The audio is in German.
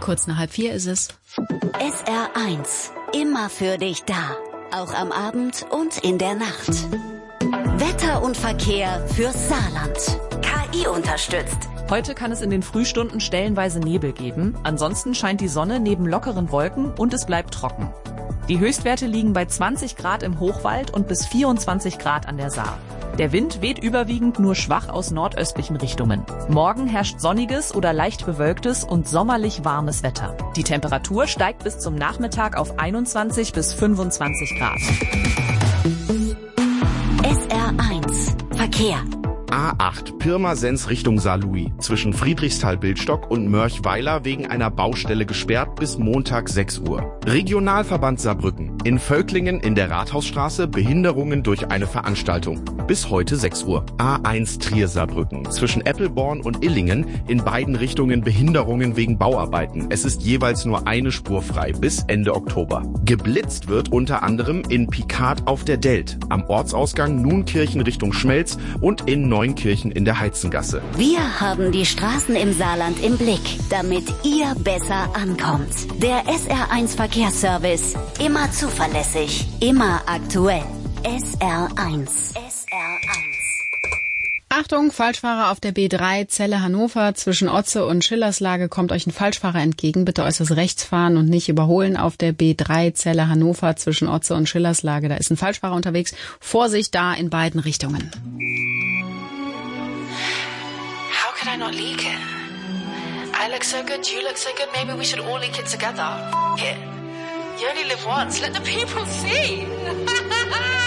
Kurz nach 3:30 ist es. SR1, immer für dich da. Auch am Abend und in der Nacht. Wetter und Verkehr fürs Saarland. KI unterstützt. Heute kann es in den Frühstunden stellenweise Nebel geben. Ansonsten scheint die Sonne neben lockeren Wolken und es bleibt trocken. Die Höchstwerte liegen bei 20 Grad im Hochwald und bis 24 Grad an der Saar. Der Wind weht überwiegend nur schwach aus nordöstlichen Richtungen. Morgen herrscht sonniges oder leicht bewölktes und sommerlich warmes Wetter. Die Temperatur steigt bis zum Nachmittag auf 21 bis 25 Grad. SR1 Verkehr. A8 Pirmasens Richtung Saarlouis zwischen Friedrichsthal-Bildstock und Mörchweiler wegen einer Baustelle gesperrt bis Montag 6 Uhr. Regionalverband Saarbrücken. In Völklingen in der Rathausstraße Behinderungen durch eine Veranstaltung. Bis heute 6 Uhr. A1 Trier-Saarbrücken zwischen Eppelborn und Illingen in beiden Richtungen Behinderungen wegen Bauarbeiten. Es ist jeweils nur eine Spur frei bis Ende Oktober. Geblitzt wird unter anderem in Picard auf der Delt, am Ortsausgang Nunkirchen Richtung Schmelz und in Neunkirchen in der Heizengasse. Wir haben die Straßen im Saarland im Blick, damit ihr besser ankommt. Der SR1 Verkehrsservice. Immer zuverlässig, immer aktuell. SR1. Achtung, Falschfahrer auf der B3 Celle Hannover zwischen Otze und Schillerslage kommt euch ein Falschfahrer entgegen. Bitte äußerst rechts fahren und nicht überholen auf der B3 Celle Hannover zwischen Otze und Schillerslage. Da ist ein Falschfahrer unterwegs. Vorsicht da in beiden Richtungen. How could I not leak it? I look so good, you look so good, maybe we should all leak it together. F*** it. You only live once, let the people see.